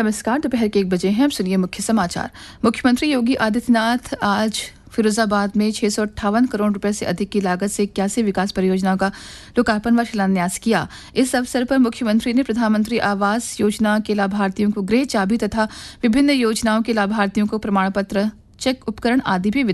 नमस्कार। दोपहर के 1 बजे हैं। अब सुनिए मुख्य समाचार। मुख्यमंत्री योगी आदित्यनाथ आज फिरोजाबाद में 658 करोड़ रुपए से अधिक की लागत से 81 विकास परियोजनाओं का लोकार्पण व शिलान्यास किया। इस अवसर पर मुख्यमंत्री ने प्रधानमंत्री आवास योजना के लाभार्थियों को गृह चाबी तथा विभिन्न योजनाओं के लाभार्थियों को प्रमाण पत्र, चेक, उपकरण आदि भी